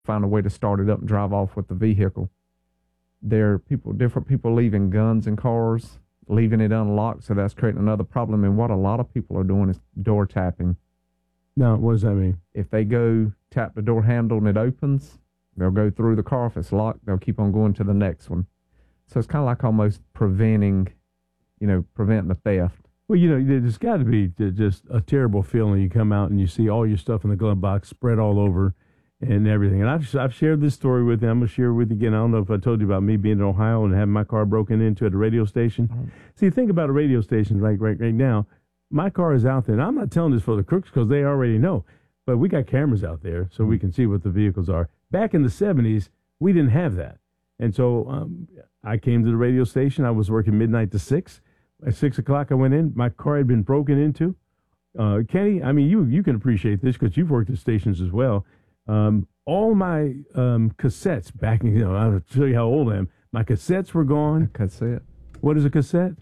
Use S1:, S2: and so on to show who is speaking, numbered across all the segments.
S1: find a way to start it up and drive off with the vehicle. There are different people leaving guns in cars, leaving it unlocked, so that's creating another problem. And what a lot of people are doing is door tapping.
S2: Now, what does that mean?
S1: If they go tap the door handle and it opens, they'll go through the car. If it's locked, they'll keep on going to the next one. So it's kind of like almost preventing the theft.
S2: Well, there's got to be just a terrible feeling. You come out and you see all your stuff in the glove box spread all over and everything. And I've shared this story with them. I'm going to share it with you again. I don't know if I told you about me being in Ohio and having my car broken into at a radio station. Mm-hmm. See, think about a radio station right now. My car is out there. And I'm not telling this for the crooks because they already know. But we got cameras out there so we can see what the vehicles are. Back in the 70s, we didn't have that. And so I came to the radio station. I was working midnight to 6. At 6 o'clock, I went in. My car had been broken into. Kenny, I mean, you can appreciate this because you've worked at stations as well. All my cassettes back in, I'll show you how old I am. My cassettes were gone.
S1: A cassette.
S2: What is a cassette?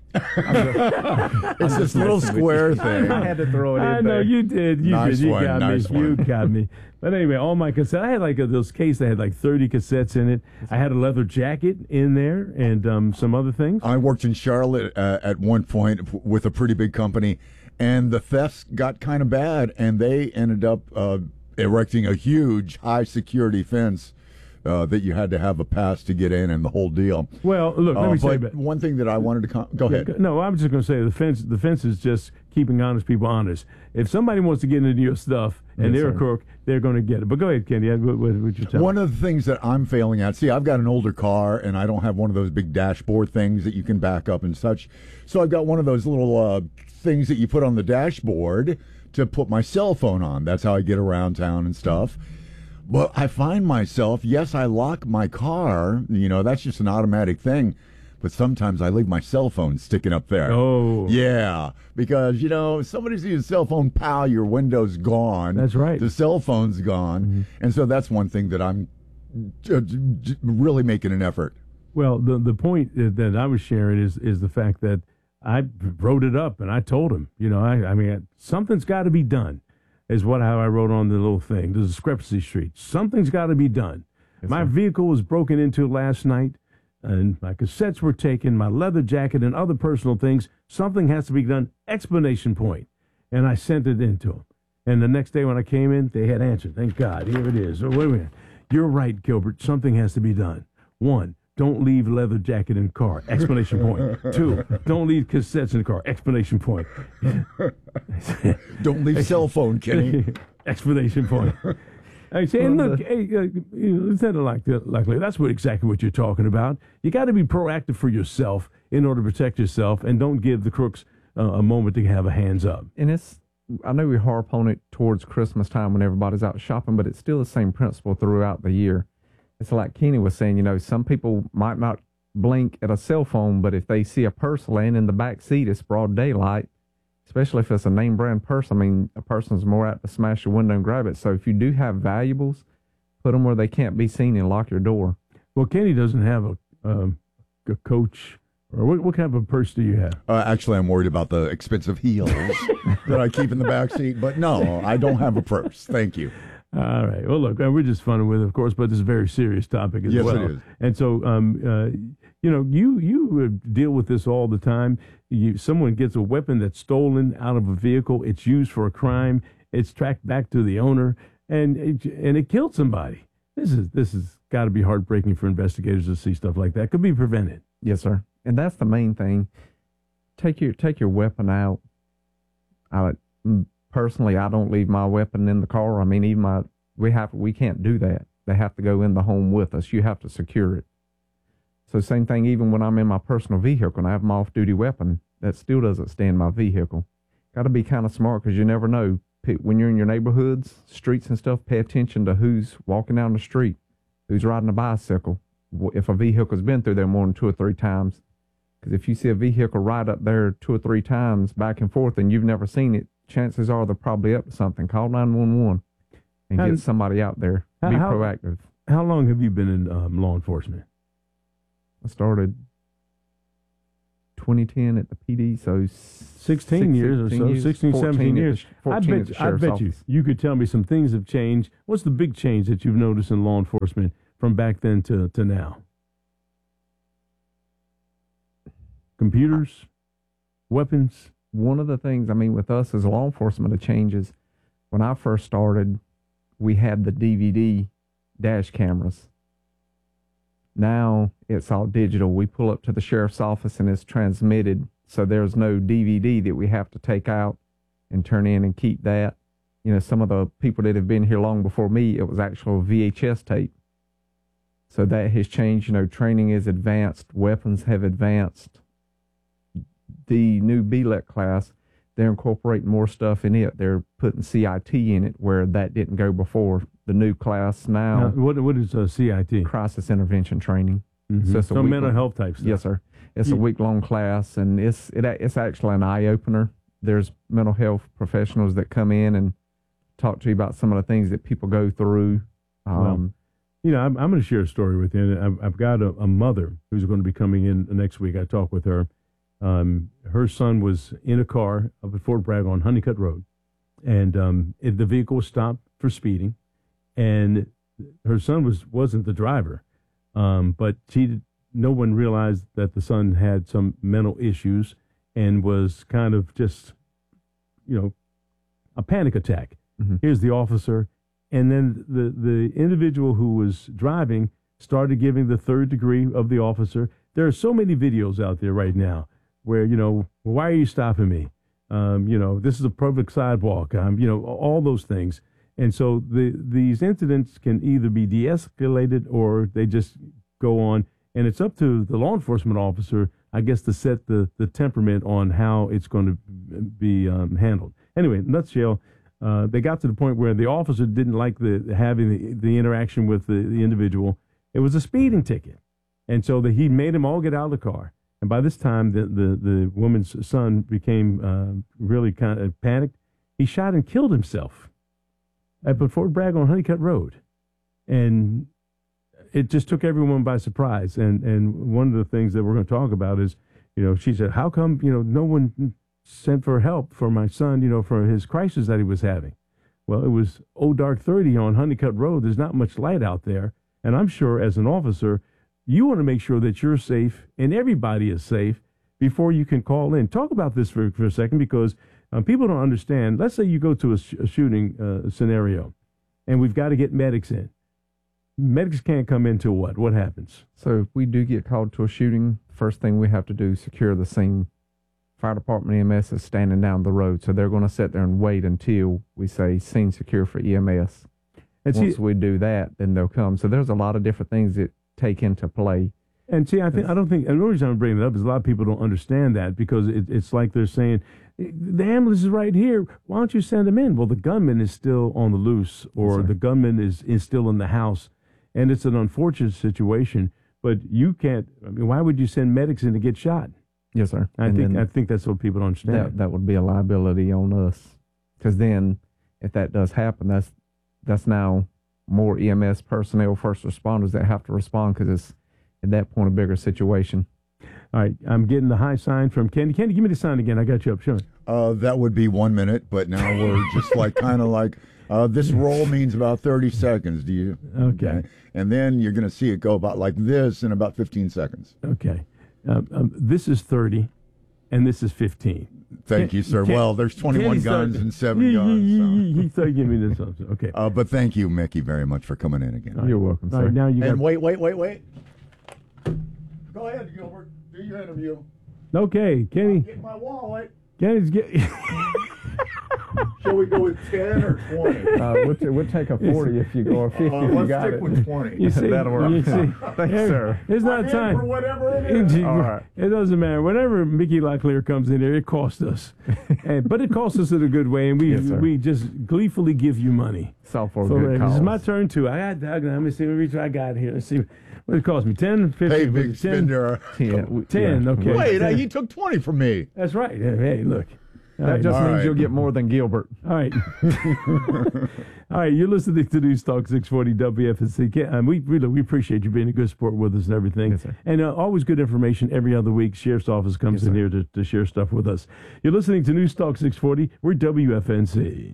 S3: It's this little square thing.
S1: I had to throw it in
S2: I know,
S1: there.
S2: you did. You
S3: nice
S2: did. You
S3: one,
S2: got
S3: nice
S2: me.
S3: one.
S2: You got me. But anyway, all my cassettes. I had like those cases that had like 30 cassettes in it. I had a leather jacket in there and some other things.
S3: I worked in Charlotte at one point with a pretty big company, and the thefts got kind of bad, and they ended up erecting a huge high-security fence that you had to have a pass to get in and the whole deal.
S2: Well, look, let me say that.
S3: One thing that I wanted to go ahead.
S2: No, I'm just going to say the fence is just keeping honest people honest. If somebody wants to get into your stuff and they're a crook, they're going to get it. But go ahead, Kenny. What you tell?
S3: One of the things that I'm failing at, see, I've got an older car and I don't have one of those big dashboard things that you can back up and such. So I've got one of those little things that you put on the dashboard to put my cell phone on. That's how I get around town and stuff. But I find myself, yes, I lock my car, that's just an automatic thing. But sometimes I leave my cell phone sticking up there.
S2: Oh.
S3: Yeah, because, if somebody's using a cell phone, pal, your window's gone.
S2: That's right.
S3: The cell phone's gone. Mm-hmm. And so that's one thing that I'm really making an effort.
S2: Well, the point that I was sharing is the fact that I wrote it up and I told him, I mean, something's got to be done. Is how I wrote on the little thing, the discrepancy street. Something's got to be done. Yes, my vehicle was broken into last night, and my cassettes were taken, my leather jacket, and other personal things. Something has to be done, exclamation point. And I sent it in to them. And the next day when I came in, they had answered. Thank God. Here it is. Oh, wait a minute. You're right, Gilbert. Something has to be done. 1, don't leave leather jacket in the car, exclamation point. 2, don't leave cassettes in the car, exclamation point.
S3: Don't leave cell phone, Kenny.
S2: Exclamation point. I say, and look, Lieutenant Lockley, that's exactly what you're talking about. You got to be proactive for yourself in order to protect yourself, and don't give the crooks a moment to have a hands up.
S1: And I know we harp on it towards Christmas time when everybody's out shopping, but it's still the same principle throughout the year. It's like Kenny was saying, some people might not blink at a cell phone, but if they see a purse laying in the back seat, it's broad daylight, especially if it's a name brand purse. I mean, a person's more apt to smash your window and grab it. So if you do have valuables, put them where they can't be seen and lock your door.
S2: Well, Kenny doesn't have a Coach. Or what kind of a purse do you have?
S3: Actually, I'm worried about the expensive heels that I keep in the back seat. But no, I don't have a purse. Thank you.
S2: All right. Well, look, we're just funning with it, of course, but this is a very serious topic as well.
S3: Yes, it is.
S2: And so, you deal with this all the time. Someone gets a weapon that's stolen out of a vehicle. It's used for a crime. It's tracked back to the owner, and it killed somebody. This is got to be heartbreaking for investigators to see stuff like that. Could be prevented.
S1: Yes, sir. And that's the main thing. Take your weapon out. Personally, I don't leave my weapon in the car. I mean, even we can't do that. They have to go in the home with us. You have to secure it. So same thing, even when I'm in my personal vehicle and I have my off-duty weapon, that still doesn't stay in my vehicle. Got to be kind of smart because you never know. When you're in your neighborhoods, streets and stuff, pay attention to who's walking down the street, who's riding a bicycle, if a vehicle's been through there more than 2 or 3 times. Because if you see a vehicle ride up there 2 or 3 times back and forth and you've never seen it, chances are they're probably up to something. Call 911 and get somebody out there. Be proactive.
S2: How long have you been in law enforcement?
S1: I started 2010 at the PD, so
S2: 16 years or so, 16, 17 years. I bet you could tell me some things have changed. What's the big change that you've noticed in law enforcement from back then to now? Computers, weapons.
S1: One of the things, I mean, with us as law enforcement, the changes, when I first started, we had the DVD dash cameras. Now it's all digital. We pull up to the sheriff's office and it's transmitted. So there's no DVD that we have to take out and turn in and keep that. You know, some of the people that have been here long before me, it was actual VHS tape. So that has changed. You know, training is advanced. Weapons have advanced. The new BLET class, they're incorporating more stuff in it. They're putting CIT in it where that didn't go before. The new class now.
S2: What is CIT?
S1: Crisis intervention training.
S2: Mm-hmm. So mental health type stuff.
S1: Yes, sir. It's a week-long class, and it's actually an eye-opener. There's mental health professionals that come in and talk to you about some of the things that people go through.
S2: Well, you know, I'm going to share a story with you. I've got a mother who's going to be coming in next week. I talked with her. Her son was in a car up at Fort Bragg on Honeycutt Road, and the vehicle was stopped for speeding, and her son wasn't the driver, but no one realized that the son had some mental issues and was kind of just, you know, a panic attack. Mm-hmm. Here's the officer, and then the individual who was driving started giving the third degree of the officer. There are so many videos out there right now where, you know, why are you stopping me? You know, this is a public sidewalk. You know, all those things. And so these incidents can either be de-escalated or they just go on. And it's up to the law enforcement officer, I guess, to set the temperament on how it's going to be handled. Anyway, nutshell, they got to the point where the officer didn't like having the interaction with the individual. It was a speeding ticket. And so he made them all get out of the car. And by this time, the woman's son became really kind of panicked. He shot and killed himself at Fort Bragg on Honeycutt Road. And it just took everyone by surprise. And one of the things that we're going to talk about is, you know, she said, how come, you know, no one sent for help for my son, you know, for his crisis that he was having? Well, it was dark 30 on Honeycutt Road. There's not much light out there. And I'm sure as an officer, you want to make sure that you're safe and everybody is safe before you can call in. Talk about this for a second, because people don't understand. Let's say you go to a shooting scenario and we've got to get medics in. Medics can't come in till what? What happens?
S1: So if we do get called to a shooting, first thing we have to do is secure the scene. Fire department EMS is standing down the road, so they're going to sit there and wait until we say scene secure for EMS. And once we do that, then they'll come. So there's a lot of different things that take into play. And see, and the reason I'm bringing it up is a lot of people don't understand that, because it's like they're saying, the ambulance is right here, why don't you send them in? Well, the gunman is still on the loose, or the gunman is still in the house, and it's an unfortunate situation, but you can't, I mean, why would you send medics in to get shot? Yes, sir. I think that's what people don't understand. That would be a liability on us, because then if that does happen, that's now more EMS personnel, first responders that have to respond, because it's at that point a bigger situation. All right, I'm getting the high sign from Kenny. Kenny, give me the sign again. I got you up. Show me.
S3: That would be 1 minute, but now we're just like kind of like this roll means about 30 seconds. Do you? Okay. And then you're going to see it go about like this in about 15 seconds.
S2: Okay. This is 30, and this is 15.
S3: Thank you, sir. Well, there's 21 guns and 7 guns.
S2: He started giving me this. Okay.
S3: But thank you, Mickey, very much for coming in again.
S1: You're welcome, sir.
S2: Right, now you
S3: and wait. Go ahead, Gilbert. Do your interview.
S2: Okay, Kenny.
S3: Get my wallet.
S2: Kenny's getting.
S3: Shall we go with 10 or 20?
S1: We'll take a 40 if you go, or 50 if you got it.
S3: Let's stick with 20.
S2: You see,
S1: that'll work.
S2: You see,
S1: thanks, sir.
S2: It's not time.
S3: For whatever it is.
S1: All right.
S2: It doesn't matter. Whenever Mickey Locklear comes in here, it costs us. But it costs us in a good way, and we just gleefully give you money.
S1: It's all for a good cause.
S2: This is my turn, too. Let me see what I got here. Let's see. What did it cost me? 10, 15?
S3: Hey, big spender.
S2: 10, okay.
S3: Wait, you took 20 from me.
S2: That's right. Hey, look.
S1: That just means you'll get more than Gilbert.
S2: All right. All right, you're listening to News Talk 640 WFNC. We appreciate you being a good sport with us and everything.
S1: Yes, sir.
S2: And always good information every other week. Sheriff's Office comes in here to share stuff with us. You're listening to News Talk 640. We're WFNC.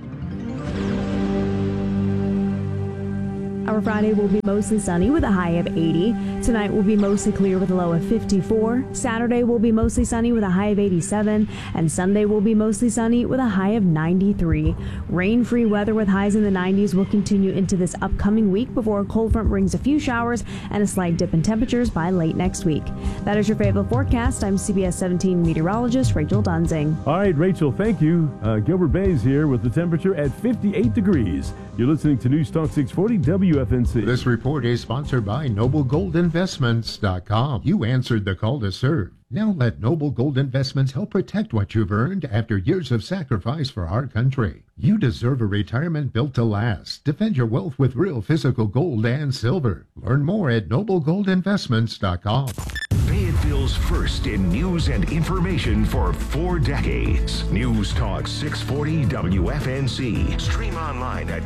S4: Our Friday will be mostly sunny with a high of 80. Tonight will be mostly clear with a low of 54. Saturday will be mostly sunny with a high of 87. And Sunday will be mostly sunny with a high of 93. Rain-free weather with highs in the 90s will continue into this upcoming week before a cold front brings a few showers and a slight dip in temperatures by late next week. That is your favorite forecast. I'm CBS 17 meteorologist Rachel Dunzing.
S2: All right, Rachel, thank you. Gilbert Bays here with the temperature at 58 degrees. You're listening to News Talk 640 WFNC.
S5: This report is sponsored by NobleGoldInvestments.com. You answered the call to serve. Now let Noble Gold Investments help protect what you've earned after years of sacrifice for our country. You deserve a retirement built to last. Defend your wealth with real physical gold and silver. Learn more at NobleGoldInvestments.com.
S6: Fayetteville's first in news and information for 4 decades. News Talk 640 WFNC. Stream online at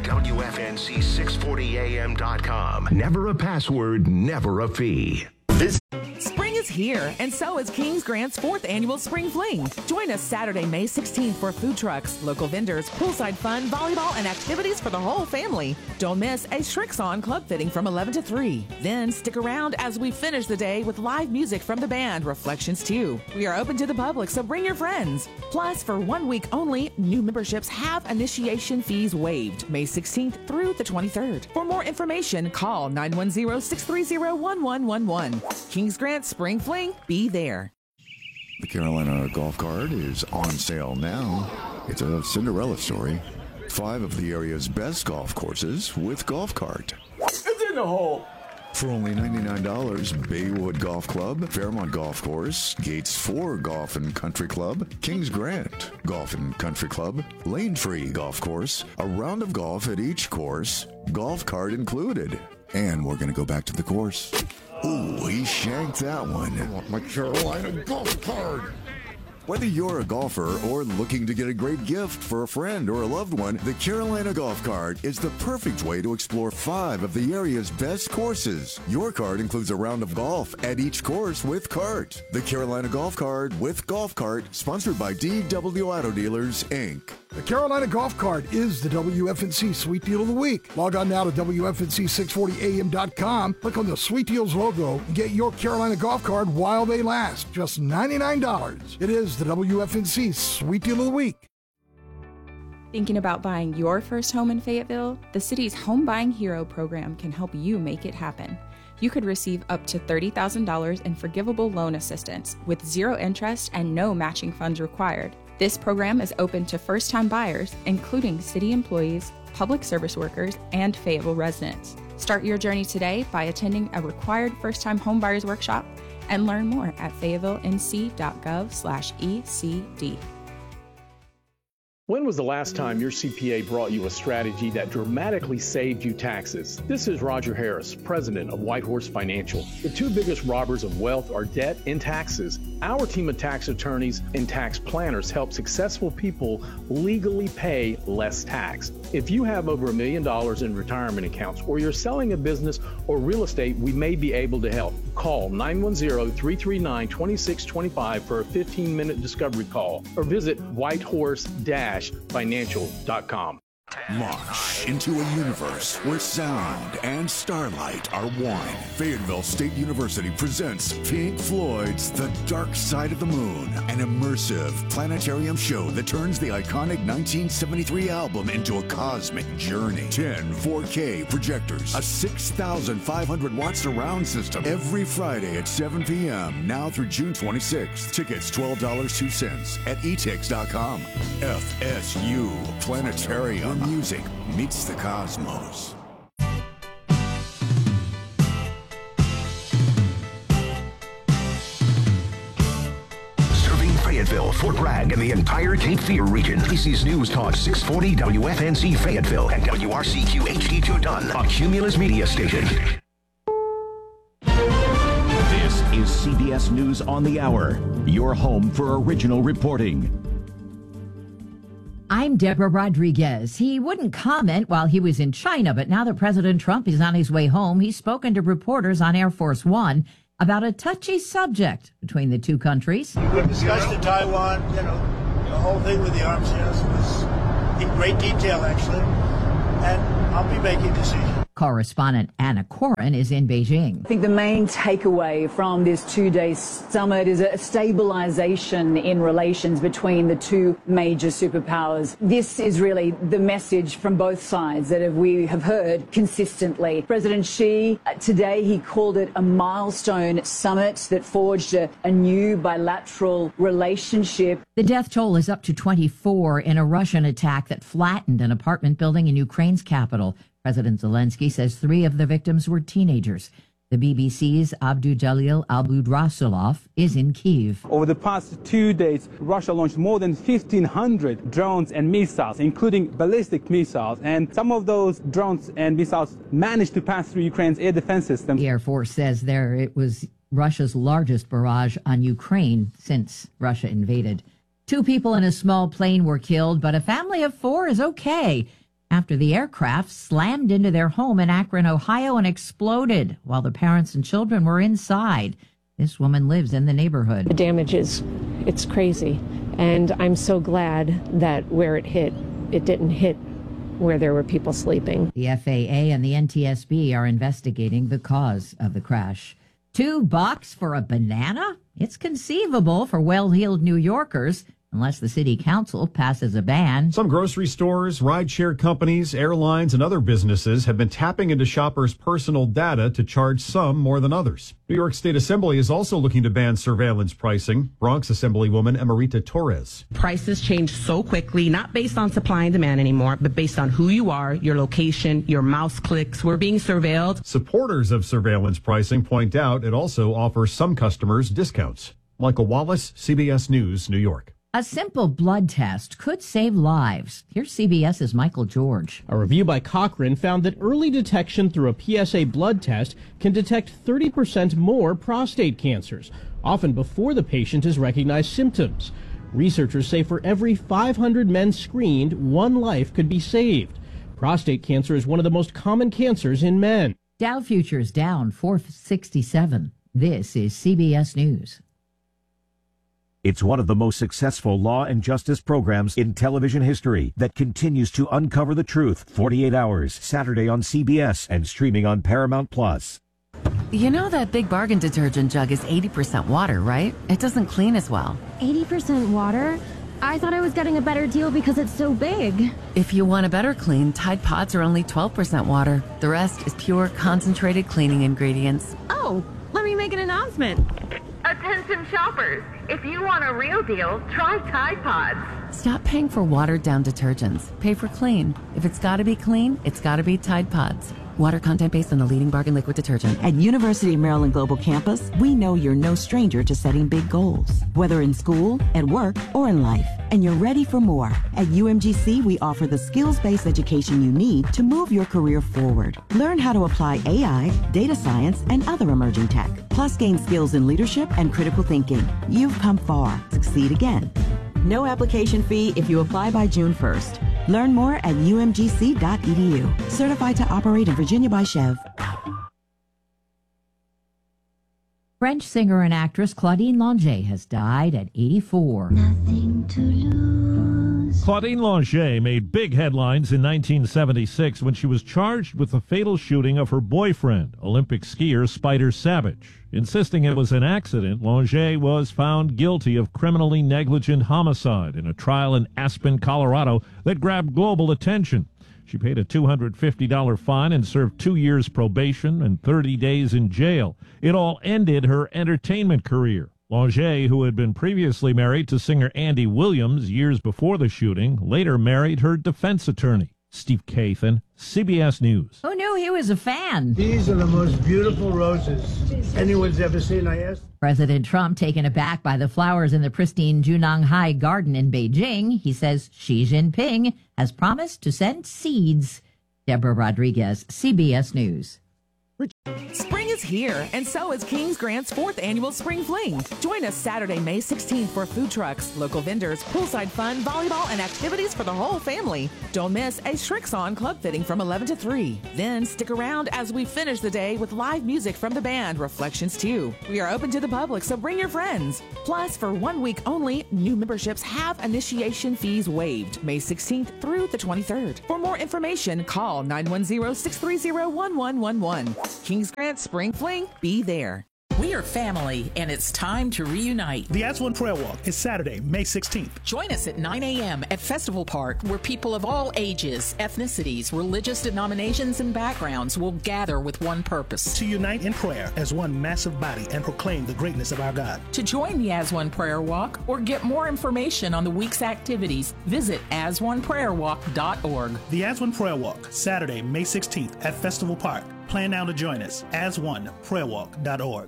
S6: WFNC640am.com. Never a password, never a fee.
S7: Spring is here, and so is Kings Grant's 4th annual Spring Fling. Join us Saturday, May 16th for food trucks, local vendors, poolside fun, volleyball, and activities for the whole family. Don't miss a Shrix-On club fitting from 11 to 3. Then stick around as we finish the day with live music from the band Reflections 2. We are open to the public, so bring your friends. Plus, for 1 week only, new memberships have initiation fees waived May 16th through the 23rd. For more information, call 910-630-1111. Kings Grant Spring Fling, be there.
S8: The Carolina Golf Cart is on sale now. It's a Cinderella story. 5 of the area's best golf courses with Golf Cart.
S9: It's in the hole.
S8: For only $99, Baywood Golf Club, Fairmont Golf Course, Gates 4 Golf and Country Club, Kings Grant Golf and Country Club, Lane Free Golf Course, a round of golf at each course, Golf Cart included. And we're going to go back to the course. Ooh, he shanked that one.
S3: I want my Carolina Golf Cart.
S8: Whether you're a golfer or looking to get a great gift for a friend or a loved one, the Carolina Golf Cart is the perfect way to explore 5 of the area's best courses. Your cart includes a round of golf at each course with cart. The Carolina Golf Cart with Golf Cart, sponsored by DW Auto Dealers, Inc.
S9: The Carolina Golf Cart is the WFNC Sweet Deal of the Week. Log on now to WFNC640am.com, click on the Sweet Deals logo, and get your Carolina Golf Cart while they last. Just $99. It is the WFNC Sweet Deal of the Week.
S10: Thinking about buying your first home in Fayetteville? The city's Home Buying Hero program can help you make it happen. You could receive up to $30,000 in forgivable loan assistance with 0 interest and no matching funds required. This program is open to first-time buyers, including city employees, public service workers, and Fayetteville residents. Start your journey today by attending a required first-time homebuyers workshop and learn more at fayetteville.nc.gov/ECD.
S11: When was the last time your CPA brought you a strategy that dramatically saved you taxes? This is Roger Harris, president of Whitehorse Financial. The 2 biggest robbers of wealth are debt and taxes. Our team of tax attorneys and tax planners help successful people legally pay less tax. If you have over $1 million in retirement accounts, or you're selling a business or real estate, we may be able to help. Call 910-339-2625 for a 15-minute discovery call, or visit whitehorse-financial.com.
S8: Launch into a universe where sound and starlight are one. Fayetteville State University presents Pink Floyd's The Dark Side of the Moon, an immersive planetarium show that turns the iconic 1973 album into a cosmic journey. 10 4K projectors, a 6,500-watt surround system, every Friday at 7 p.m., now through June 26th. Tickets $12.02 at etix.com. FSU Planetarium. Music meets the cosmos.
S6: Serving Fayetteville, Fort Bragg, and the entire Cape Fear region. This is News Talk 640 WFNC Fayetteville and WRCQ HD2 Dunn, a Cumulus media station.
S12: This is CBS News on the Hour, your home for original reporting. I'm Deborah Rodriguez. He wouldn't comment while he was in China, but now that President Trump is on his way home, he's spoken to reporters on Air Force One about a touchy subject between the two countries.
S13: We discussed in Taiwan, the whole thing with the arms sales was in great detail, actually, and I'll be making a decision.
S12: Correspondent Anna Corin is in Beijing.
S14: I think the main takeaway from this two-day summit is a stabilization in relations between the two major superpowers. This is really the message from both sides that we have heard consistently. President Xi, today he called it a milestone summit that forged a new bilateral relationship.
S12: The death toll is up to 24 in a Russian attack that flattened an apartment building in Ukraine's capital. President Zelensky says 3 of the victims were teenagers. The BBC's Abdujalil Abdudrasulov is in Kyiv.
S15: Over the past 2 days, Russia launched more than 1,500 drones and missiles, including ballistic missiles. And some of those drones and missiles managed to pass through Ukraine's air defense system.
S12: The Air Force says it was Russia's largest barrage on Ukraine since Russia invaded. 2 people in a small plane were killed, but a family of 4 is okay after the aircraft slammed into their home in Akron, Ohio, and exploded while the parents and children were inside. This woman lives in the neighborhood.
S16: The damage it's crazy. And I'm so glad that where it hit, it didn't hit where there were people sleeping.
S12: The FAA and the NTSB are investigating the cause of the crash. $2 for a banana? It's conceivable for well-heeled New Yorkers, unless the city council passes a ban.
S17: Some grocery stores, rideshare companies, airlines, and other businesses have been tapping into shoppers' personal data to charge some more than others. New York State Assembly is also looking to ban surveillance pricing. Bronx Assemblywoman Emerita Torres.
S18: Prices change so quickly, not based on supply and demand anymore, but based on who you are, your location, your mouse clicks. We're being surveilled.
S17: Supporters of surveillance pricing point out it also offers some customers discounts. Michael Wallace, CBS News, New York.
S12: A simple blood test could save lives. Here's CBS's Michael George.
S19: A review by Cochrane found that early detection through a PSA blood test can detect 30% more prostate cancers, often before the patient has recognized symptoms. Researchers say for every 500 men screened, 1 life could be saved. Prostate cancer is one of the most common cancers in men.
S12: Dow futures down 467. This is CBS News.
S20: It's one of the most successful law and justice programs in television history that continues to uncover the truth. 48 Hours, Saturday on CBS and streaming on Paramount Plus.
S21: You know that Big Bargain detergent jug is 80% water, right? It doesn't clean as well.
S22: 80% water? I thought I was getting a better deal because it's so big.
S21: If you want a better clean, Tide Pods are only 12% water. The rest is pure, concentrated cleaning ingredients.
S22: Oh, let me make an announcement.
S23: Attention shoppers, if you want a real deal, try Tide Pods.
S21: Stop paying for watered-down detergents. Pay for clean. If it's got to be clean, it's got to be Tide Pods. Water content based on the leading bargain liquid detergent.
S24: At University of Maryland Global Campus, we know you're no stranger to setting big goals, whether in school, at work, or in life. And you're ready for more. At UMGC, we offer the skills-based education you need to move your career forward. Learn how to apply AI, data science, and other emerging tech. Plus gain skills in leadership and critical thinking. You've come far. Succeed again. No application fee if you apply by June 1st. Learn more at umgc.edu. Certified to operate in Virginia by Chev.
S12: French singer and actress Claudine Longet has died at 84.
S25: Nothing to lose. Claudine Longet made big headlines in 1976 when she was charged with the fatal shooting of her boyfriend, Olympic skier Spider Savage. Insisting it was an accident, Longet was found guilty of criminally negligent homicide in a trial in Aspen, Colorado that grabbed global attention. She paid a $250 fine and served 2 years probation and 30 days in jail. It all ended her entertainment career. Longet, who had been previously married to singer Andy Williams years before the shooting, later married her defense attorney. Steve Kathan, CBS News.
S12: Who knew he was a fan?
S26: These are the most beautiful roses anyone's ever seen, I asked.
S12: President Trump taken aback by the flowers in the pristine Junanghai Garden in Beijing. He says Xi Jinping has promised to send seeds. Deborah Rodriguez, CBS News.
S7: Spring is here, and so is Kings Grant's 4th annual Spring Fling. Join us Saturday, May 16th for food trucks, local vendors, poolside fun, volleyball, and activities for the whole family. Don't miss a Shrix-On club fitting from 11 to 3. Then stick around as we finish the day with live music from the band Reflections 2. We are open to the public, so bring your friends. Plus, for 1 week only, new memberships have initiation fees waived May 16th through the 23rd. For more information, call 910-630-1111. Kings Grant Spring Fling, be there.
S1: We are family, and it's time to reunite.
S2: The As One Prayer Walk is Saturday, May 16th.
S1: Join us at 9 a.m. at Festival Park, where people of all ages, ethnicities, religious denominations, and backgrounds will gather with one purpose:
S2: to unite in prayer as one massive body and proclaim the greatness of our God.
S1: To join the As One Prayer Walk or get more information on the week's activities, visit asoneprayerwalk.org.
S2: The As One Prayer Walk, Saturday, May 16th at Festival Park. Plan now to join us. asoneprayerwalk.org.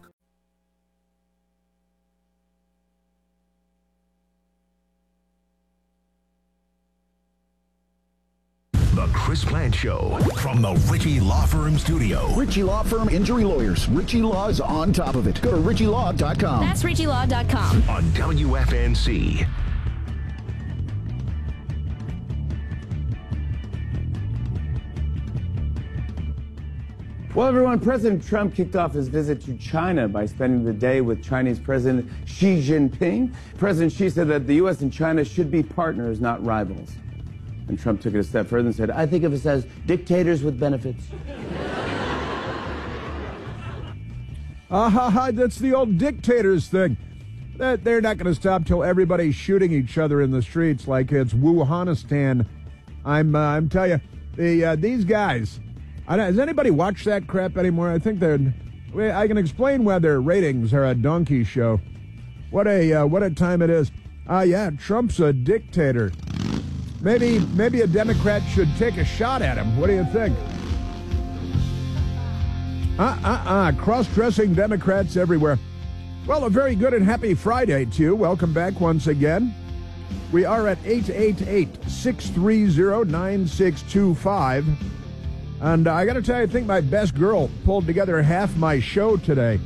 S6: The Chris Plant Show from the Ritchie Law Firm Studio.
S3: Ritchie Law Firm Injury Lawyers. Ritchie Law is on top of it. Go to ritchielaw.com.
S4: That's ritchielaw.com.
S6: On WFNC.
S5: Well, everyone, President Trump kicked off his visit to China by spending the day with Chinese President Xi Jinping. President Xi said that the U.S. and China should be partners, not rivals. And Trump took it a step further and said, I think of us as dictators with benefits.
S9: That's the old dictators thing. They're not going to stop till everybody's shooting each other in the streets like it's Wuhanistan. I'm telling you, these guys, does anybody watch that crap anymore? I think I can explain why their ratings are a donkey show. What a time it is. Yeah, Trump's a dictator. Maybe a Democrat should take a shot at him. What do you think? Cross-dressing Democrats everywhere. Well, a very good and happy Friday to you. Welcome back once again. We are at 888-630-9625. And I got to tell you, I think my best girl pulled together half my show today.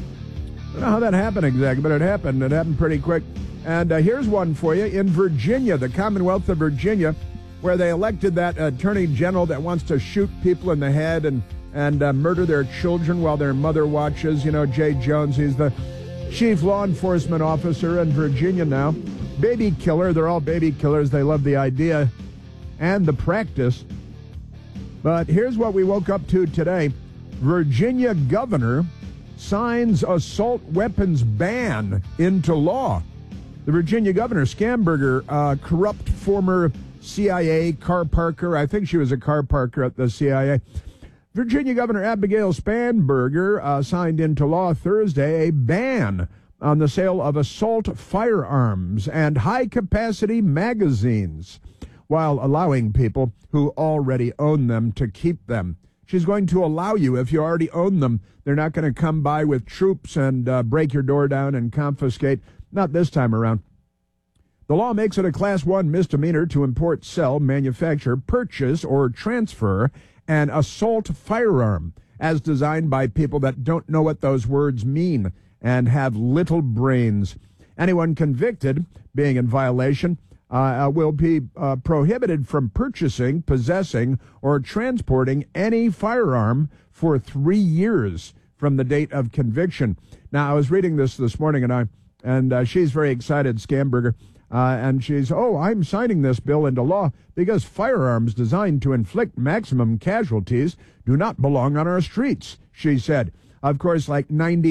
S9: I don't know how that happened exactly, but it happened. It happened pretty quick. And here's one for you. In Virginia, the Commonwealth of Virginia, where they elected that attorney general that wants to shoot people in the head and murder their children while their mother watches. You know, Jay Jones, he's the chief law enforcement officer in Virginia now. Baby killer. They're all baby killers. They love the idea and the practice. But here's what we woke up to today. Virginia governor signs assault weapons ban into law. The Virginia governor, Schamberger, corrupt former CIA car parker. I think she was a car parker at the CIA. Virginia Governor Abigail Spanberger signed into law Thursday a ban on the sale of assault firearms and high-capacity magazines, while allowing people who already own them to keep them. She's going to allow you, if you already own them, they're not going to come by with troops and break your door down and confiscate. Not this time around. The law makes it a Class 1 misdemeanor to import, sell, manufacture, purchase, or transfer an assault firearm as designed by people that don't know what those words mean and have little brains. Anyone convicted being in violation will be prohibited from purchasing, possessing, or transporting any firearm for 3 years from the date of conviction. Now, I was reading this morning, and she's very excited, Schamberger, and she's, I'm signing this bill into law because firearms designed to inflict maximum casualties do not belong on our streets, she said. Of course, like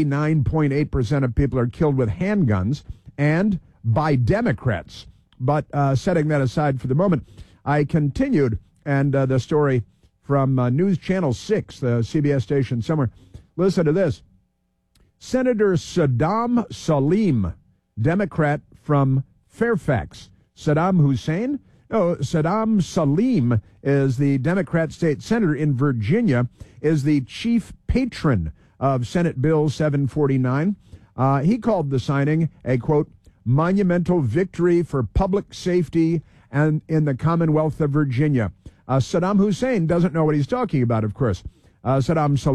S9: 99.8% of people are killed with handguns and by Democrats. But setting that aside for the moment, I continued, and the story from News Channel 6, the CBS station somewhere. Listen to this. Senator Saddam Salim, Democrat from Fairfax. Saddam Hussein? No, Saddam Salim is the Democrat state senator in Virginia, is the chief patron of Senate Bill 749. He called the signing a, quote, monumental victory for public safety and in the Commonwealth of Virginia. Saddam Hussein doesn't know what he's talking about, of course. Saddam Salim,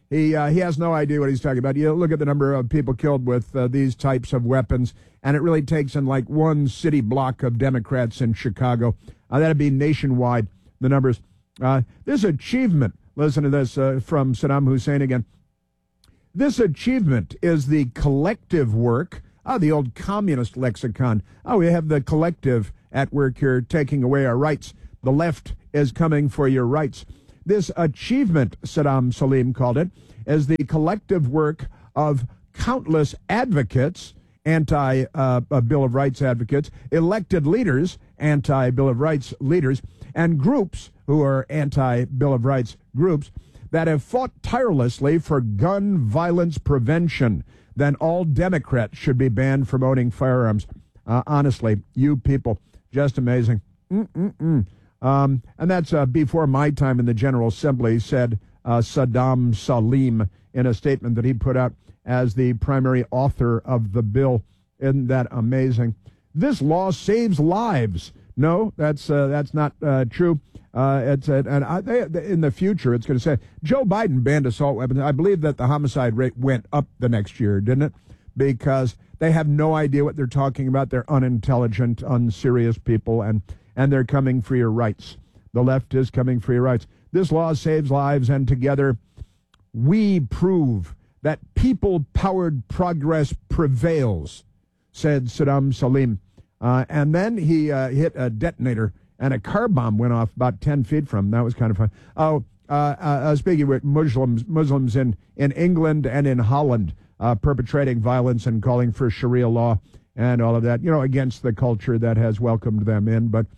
S9: He has no idea what he's talking about. You look at the number of people killed with these types of weapons, and it really takes in like one city block of Democrats in Chicago. That'd be nationwide, the numbers. This achievement, listen to this from Saddam Hussein again. This achievement is the collective work, the old communist lexicon. We have the collective at work here taking away our rights. The left is coming for your rights. This achievement, Saddam Salim called it, is the collective work of countless advocates, anti-Bill of Rights advocates, elected leaders, anti-Bill of Rights leaders, and groups who are anti-Bill of Rights groups that have fought tirelessly for gun violence prevention. Then all Democrats should be banned from owning firearms. Honestly, you people, just amazing. And that's before my time in the General Assembly, said Saddam Salim in a statement that he put out as the primary author of the bill. Isn't that amazing? This law saves lives. No, that's not true. In the future, it's going to say Joe Biden banned assault weapons. I believe that the homicide rate went up the next year, didn't it? Because they have no idea what they're talking about. They're unintelligent, unserious people, and they're coming for your rights. The left is coming for your rights. This law saves lives, and together we prove that people-powered progress prevails, said Saddam Salim. And then he hit a detonator, and a car bomb went off about 10 feet from him. That was kind of fun. Speaking with Muslims in England and in Holland, perpetrating violence and calling for Sharia law and all of that, against the culture that has welcomed them in. But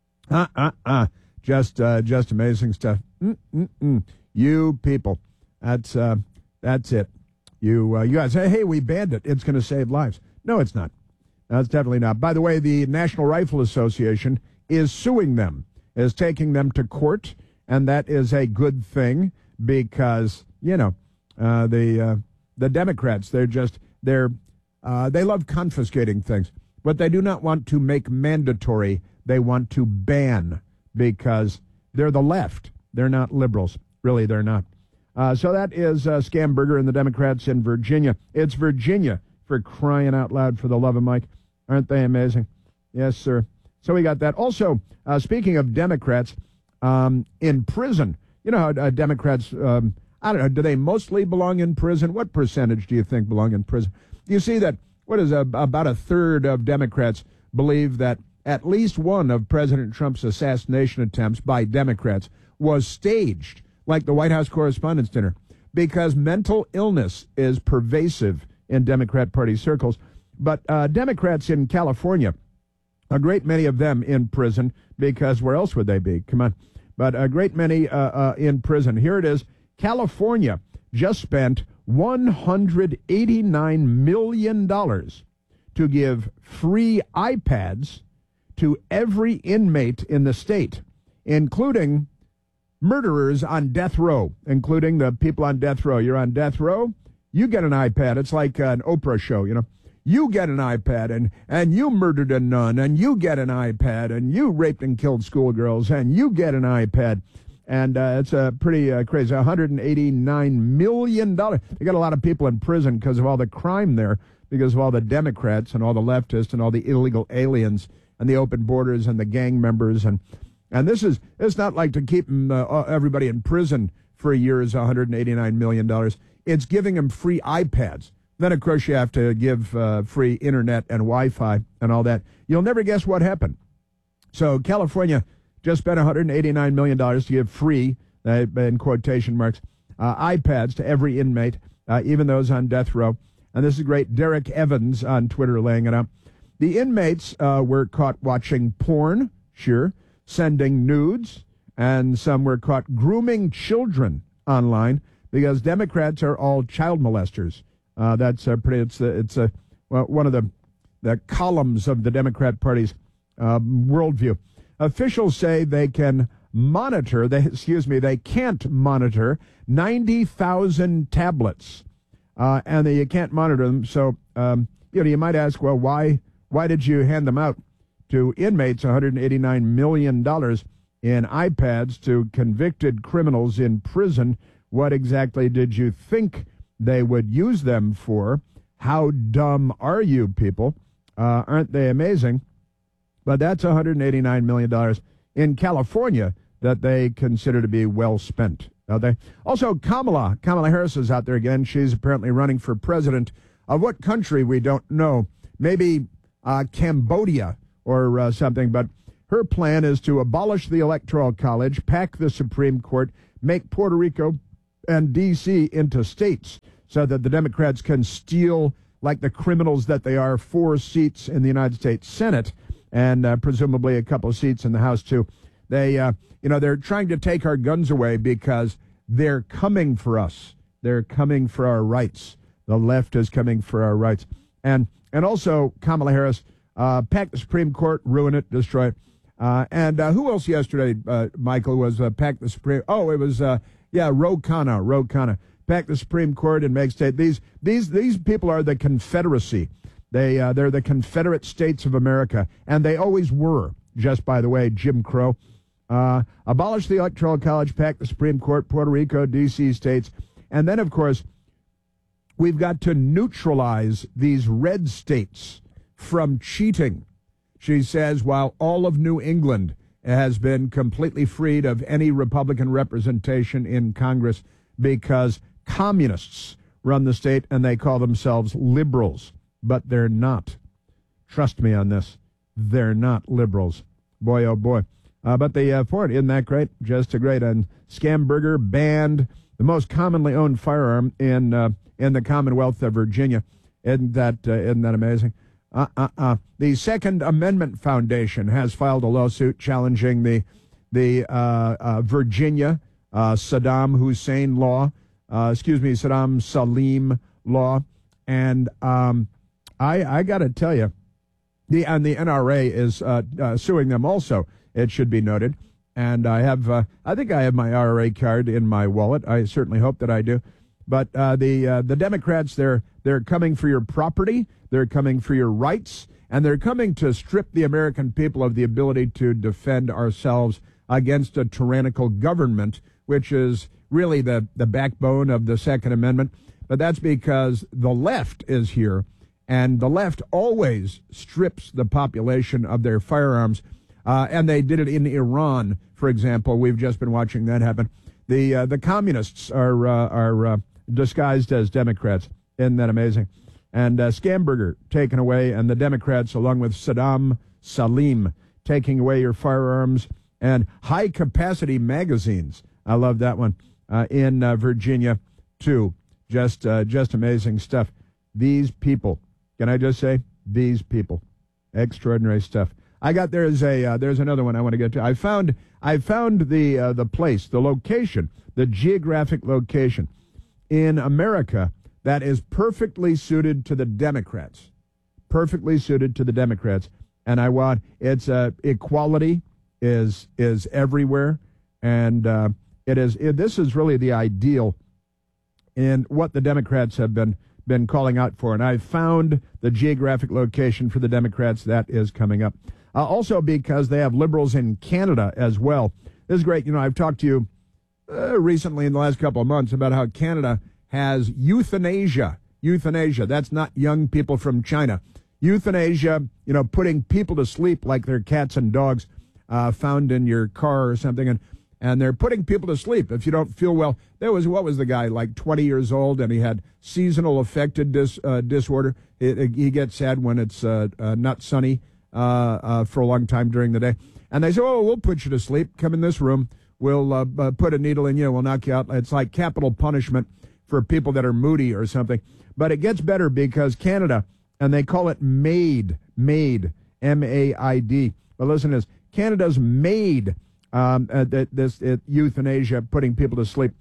S9: just amazing stuff. You people, that's it. You guys say, hey, we banned it. It's going to save lives. No, it's not. That's definitely not. By the way, the National Rifle Association is suing them, is taking them to court, and that is a good thing because, the Democrats, they love confiscating things. What they do not want to make mandatory, they want to ban because they're the left. They're not liberals. Really, they're not. So that is Scamberger and the Democrats in Virginia. It's Virginia, for crying out loud, for the love of Mike. Aren't they amazing? Yes, sir. So we got that. Also, speaking of Democrats, in prison, how Democrats, I don't know, do they mostly belong in prison? What percentage do you think belong in prison? You see that, about a third of Democrats believe that at least one of President Trump's assassination attempts by Democrats was staged, like the White House Correspondents' Dinner, because mental illness is pervasive in Democrat Party circles. But Democrats in California, a great many of them in prison, because where else would they be? Come on. But a great many in prison. Here it is. California just spent $189 million to give free iPads to every inmate in the state, including murderers on death row, including the people on death row. You're on death row, you get an iPad. It's like an Oprah show, You get an iPad, and you murdered a nun, and you get an iPad, and you raped and killed schoolgirls, and you get an iPad. And it's pretty crazy. $189 million. They got a lot of people in prison because of all the crime there, because of all the Democrats and all the leftists and all the illegal aliens and the open borders and the gang members. And it's not like to keep everybody in prison for a year is $189 million. It's giving them free iPads. Then, of course, you have to give free internet and Wi-Fi and all that. You'll never guess what happened. So California just spent $189 million to give free, in quotation marks, iPads to every inmate, even those on death row. And this is great. Derek Evans on Twitter laying it out. The inmates were caught watching porn, sure, sending nudes, and some were caught grooming children online because Democrats are all child molesters. That's one of the columns of the Democrat Party's worldview. Officials say they can monitor, they can't monitor 90,000 tablets, and you can't monitor them. So, you might ask, well, why did you hand them out to inmates, $189 million in iPads to convicted criminals in prison What exactly did you think they would use them for? How dumb are you people? Aren't they amazing? But that's $189 million in California that they consider to be well spent. Okay. Also, Kamala Harris is out there again. She's apparently running for president of what country we don't know. Maybe Cambodia or something. But her plan is to abolish the Electoral College, pack the Supreme Court, make Puerto Rico and D.C. into states so that the Democrats can steal, like the criminals that they are, 4 seats in the United States Senate and presumably a couple of seats in the House, too. They're trying to take our guns away because they're coming for us. They're coming for our rights. The left is coming for our rights. And also, Kamala Harris, pack the Supreme Court, ruin it, destroy it. And who else yesterday, Michael, was pack the Supreme... Oh, it was, Ro Khanna. Pack the Supreme Court and make state... These people are the Confederacy. They're the Confederate States of America. And they always were, just by the way, Jim Crow. Abolish the Electoral College, pack the Supreme Court, Puerto Rico, D.C. states. And then, of course, we've got to neutralize these red states from cheating. She says, while all of New England has been completely freed of any Republican representation in Congress because communists run the state and they call themselves liberals. But they're not. Trust me on this. They're not liberals. Boy, oh boy. But the Ford, isn't that great? Just a great. And Scamberger banned the most commonly owned firearm in the Commonwealth of Virginia. Isn't that amazing? The Second Amendment Foundation has filed a lawsuit challenging the Virginia Saddam Hussein law, Saddam Salim law, and I got to tell you, the NRA is suing them also. It should be noted, and I think I have my RRA card in my wallet. I certainly hope that I do. But the Democrats, they're coming for your property, they're coming for your rights, and they're coming to strip the American people of the ability to defend ourselves against a tyrannical government, which is really the backbone of the Second Amendment. But that's because the left is here, and the left always strips the population of their firearms, and they did it in Iran, for example. We've just been watching that happen. The communists are disguised as Democrats. Isn't that amazing? And Scamberger taken away, and the Democrats, along with Saddam Salim, taking away your firearms, and high-capacity magazines. I love that one. In Virginia, too. Just amazing stuff. These people, can I just say, these people, extraordinary stuff. There's another one I want to get to. I found the place, the location, the geographic location in America that is perfectly suited to the Democrats. Perfectly suited to the Democrats. And equality is everywhere, and this is really the ideal in what the Democrats have been calling out for. And I found the geographic location for the Democrats that is coming up. Also because they have liberals in Canada as well. This is great. I've talked to you recently in the last couple of months about how Canada has euthanasia. Euthanasia. That's not young people from China. Euthanasia, putting people to sleep like they're cats and dogs found in your car or something. And they're putting people to sleep if you don't feel well. What was the guy, like 20 years old, and he had seasonal affective disorder. He gets sad when it's not sunny for a long time during the day. And they say, we'll put you to sleep. Come in this room. We'll put a needle in you. We'll knock you out. It's like capital punishment for people that are moody or something. But it gets better because Canada, and they call it MAID, M-A-I-D. But listen to this. Canada's MAID euthanasia, putting people to sleep.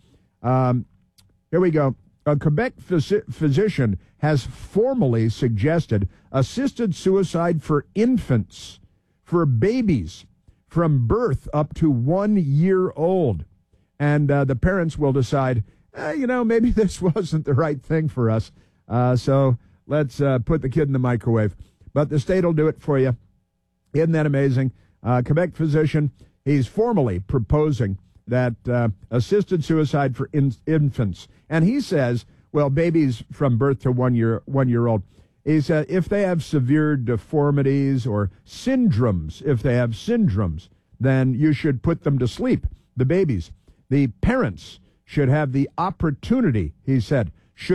S9: Here we go. A Quebec physician has formally suggested assisted suicide for infants, for babies from birth up to 1 year old. And the parents will decide, maybe this wasn't the right thing for us. So let's put the kid in the microwave. But the state will do it for you. Isn't that amazing? Quebec physician, he's formally proposing that assisted suicide for infants. And he says, well, babies from birth to 1 year old, he said if they have severe deformities or syndromes, then you should put them to sleep, the babies. The parents should have the opportunity, he said,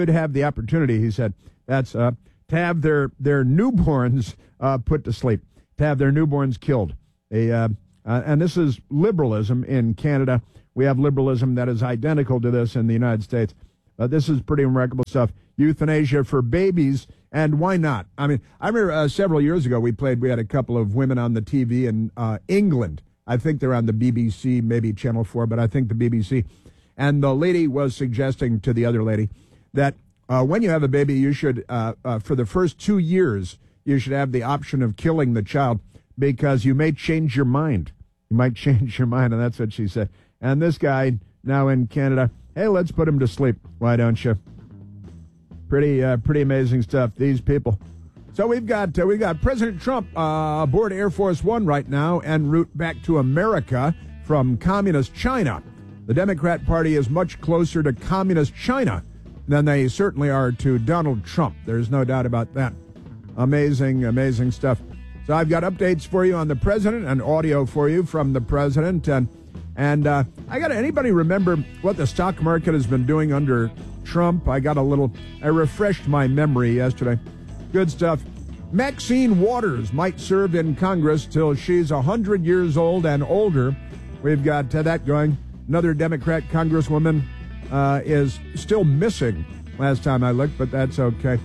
S9: that's to have their newborns put to sleep, to have their newborns killed. And this is liberalism in Canada. We have liberalism that is identical to this in the United States. This is pretty remarkable stuff. Euthanasia for babies, and why not? I mean, I remember several years ago we had a couple of women on the TV in England. I think they're on the BBC, maybe Channel 4, but I think the BBC. And the lady was suggesting to the other lady that when you have a baby, you should, for the first 2 years, you should have the option of killing the child because you may change your mind. You might change your mind, and that's what she said. And this guy now in Canada, hey, let's put him to sleep. Why don't you? Pretty amazing stuff, these people. So we've got President Trump aboard Air Force One right now en route back to America from communist China. The Democrat Party is much closer to communist China than they certainly are to Donald Trump. There's no doubt about that. Amazing stuff. So I've got updates for you on the president and audio for you from the president. And anybody remember what the stock market has been doing under Trump? I refreshed my memory yesterday. Good stuff. Maxine Waters might serve in Congress till she's 100 years old and older. We've got that going. Another Democrat congresswoman is still missing last time I looked, but that's okay.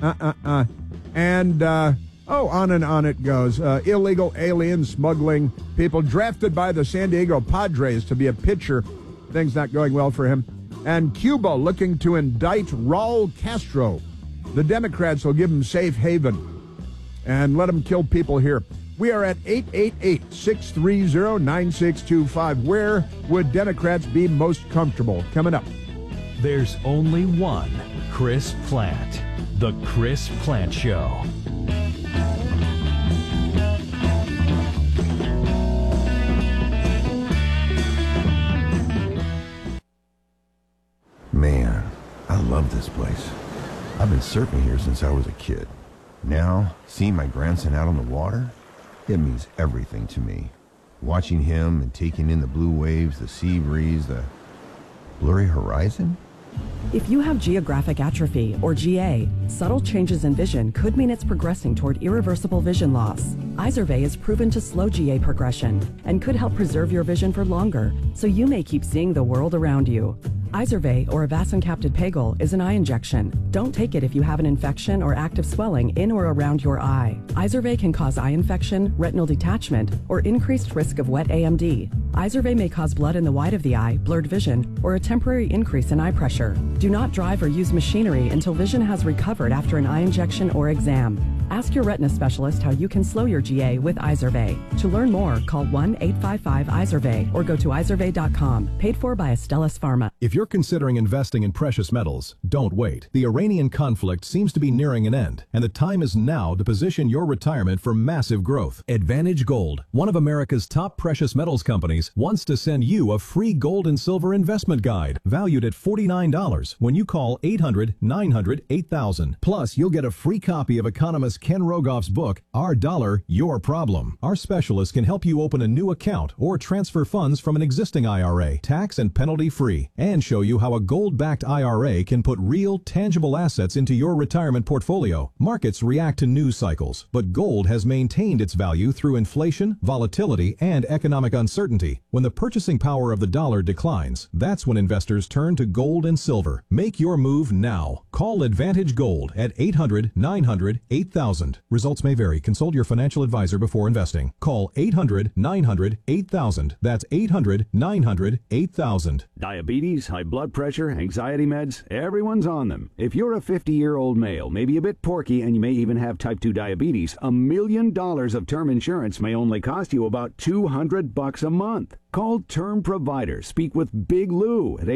S9: And on and on it goes. Illegal alien smuggling, people drafted by the San Diego Padres to be a pitcher. Things not going well for him. And Cuba looking to indict Raul Castro. The Democrats will give him safe haven and let him kill people here. We are at 888-630-9625. Where would Democrats be most comfortable? Coming up.
S4: There's only one Chris Plante. The Chris Plante Show.
S6: Man, I love this place. I've been surfing here since I was a kid. Now, seeing my grandson out on the water, it means everything to me. Watching him and taking in the blue waves, the sea breeze, the blurry horizon.
S8: If you have geographic atrophy, or GA, subtle changes in vision could mean it's progressing toward irreversible vision loss. Izervay is proven to slow GA progression and could help preserve your vision for longer, so you may keep seeing the world around you. Izervay, or avacincaptad pegol, is an eye injection. Don't take it if you have an infection or active swelling in or around your eye. Izervay can cause eye infection, retinal detachment, or increased risk of wet AMD. Izervay may cause blood in the white of the eye, blurred vision, or a temporary increase in eye pressure. Do not drive or use machinery until vision has recovered after an eye injection or exam. Ask your retina specialist how you can slow your GA with Izervay. To learn more, call 1-855-IZERVAY or go to izervay.com. Paid for by Astellas Pharma.
S10: If you're considering investing in precious metals, don't wait. The Iranian conflict seems to be nearing an end, and the time is now to position your retirement for massive growth. Advantage Gold, one of America's top precious metals companies, wants to send you a free gold and silver investment guide valued at $49 when you call 800-900-8000. Plus, you'll get a free copy of economist Ken Rogoff's book, Our Dollar, Your Problem. Our specialists can help you open a new account or transfer funds from an existing IRA, tax and penalty free, and show you how a gold-backed IRA can put real, tangible assets into your retirement portfolio. Markets react to news cycles, but gold has maintained its value through inflation, volatility, and economic uncertainty. When the purchasing power of the dollar declines, that's when investors turn to gold and silver. Make your move now. Call Advantage Gold at 800-900-8000. Results may vary. Consult your financial advisor before investing. Call 800-900-8000. That's 800-900-8000.
S11: Diabetes, high blood pressure, anxiety meds, everyone's on them. If you're a 50-year-old male, maybe a bit porky, and you may even have type 2 diabetes, $1 million of term insurance may only cost you about $200 a month. Call Term Provider. Speak with Big Lou at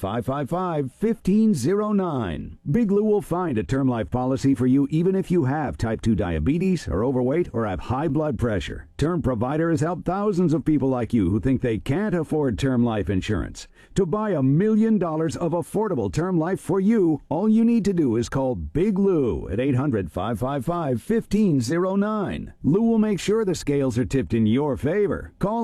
S11: 800-555-1509. Big Lou will find a term life policy for you even if you have type 2 diabetes, are overweight, or have high blood pressure. Term Provider has helped thousands of people like you who think they can't afford term life insurance. To buy $1 million of affordable term life for you, all you need to do is call Big Lou at 800-555-1509. Lou will make sure the scales are tipped in your favor. Call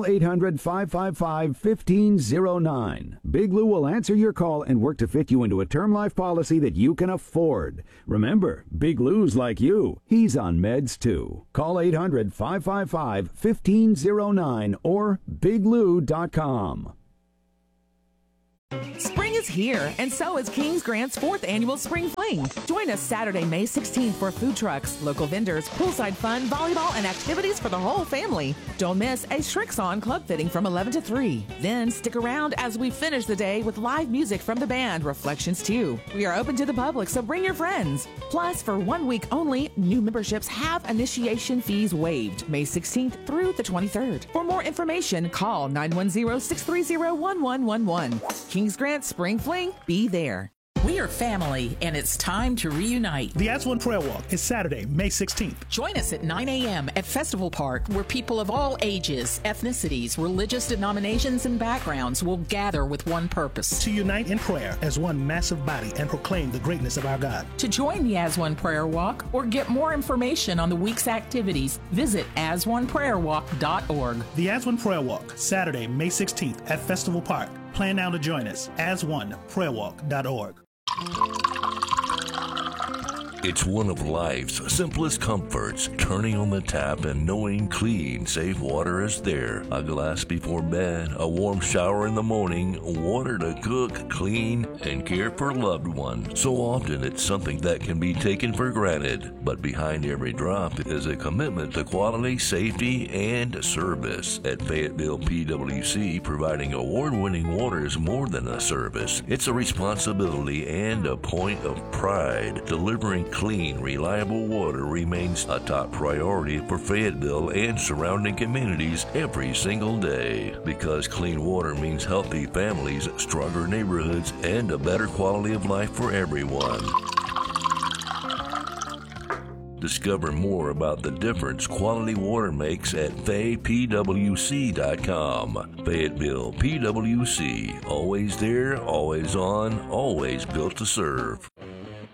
S11: 800-555-1509. Big Lou will answer your call and work to fit you into a term life policy that you can afford. Remember, Big Lou's like you. He's on meds too. Call 800-555-1509 or biglou.com.
S7: Spring is here, and so is Kings Grant's 4th annual Spring Fling. Join us Saturday, May 16th for food trucks, local vendors, poolside fun, volleyball, and activities for the whole family. Don't miss a Shrix-On club fitting from 11 to 3. Then stick around as we finish the day with live music from the band Reflections 2. We are open to the public, so bring your friends. Plus, for 1 week only, new memberships have initiation fees waived May 16th through the 23rd. For more information, call 910-630-1111. Kings Grant Spring Fling, be there.
S1: We are family, and it's time to reunite.
S2: The As One Prayer Walk is Saturday, May 16th.
S1: Join us at 9 a.m. at Festival Park, where people of all ages, ethnicities, religious denominations, and backgrounds will gather with one purpose:
S2: to unite in prayer as one massive body and proclaim the greatness of our God.
S1: To join the As One Prayer Walk or get more information on the week's activities, visit asoneprayerwalk.org.
S2: The As One Prayer Walk, Saturday, May 16th at Festival Park. Plan now to join us. asoneprayerwalk.org.
S13: It's one of life's simplest comforts, turning on the tap and knowing clean, safe water is there. A glass before bed, a warm shower in the morning, water to cook, clean, and care for a loved one. So often it's something that can be taken for granted, but behind every drop is a commitment to quality, safety, and service. At Fayetteville PWC, providing award-winning water is more than a service. It's a responsibility and a point of pride. Delivering clean, reliable water remains a top priority for Fayetteville and surrounding communities every single day. Because clean water means healthy families, stronger neighborhoods, and a better quality of life for everyone. Discover more about the difference quality water makes at faypwc.com. Fayetteville PWC, always there, always on, always built to serve.